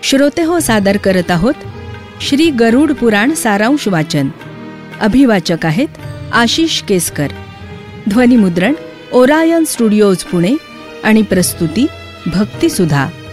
श्रोते हो, सादर करत आहोत श्री गरुड पुराण सारांश वाचन. अभिवाचक आहेत आशिष केसकर. ध्वनिमुद्रण ओरायन स्टुडिओज पुणे आणि प्रस्तुती भक्ती सुधा.